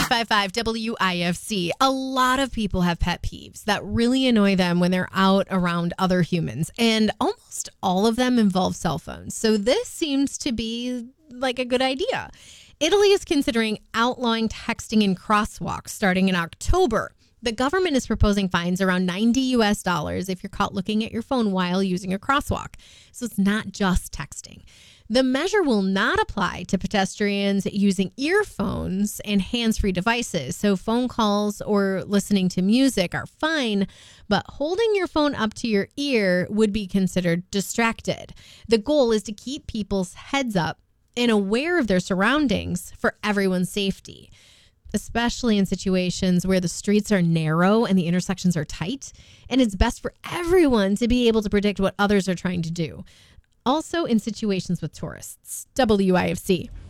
855 WIFC. A lot of people have pet peeves that really annoy them when they're out around other humans, and almost all of them involve cell phones. So this seems to be like a good idea. Italy is considering outlawing texting in crosswalks starting in October. The government is proposing fines around $90 if you're caught looking at your phone while using a crosswalk. So it's not just texting. The measure will not apply to pedestrians using earphones and hands-free devices. So phone calls or listening to music are fine, but holding your phone up to your ear would be considered distracted. The goal is to keep people's heads up and aware of their surroundings for everyone's safety, especially in situations where the streets are narrow and the intersections are tight. And it's best for everyone to be able to predict what others are trying to do. Also in situations with tourists. WIFC.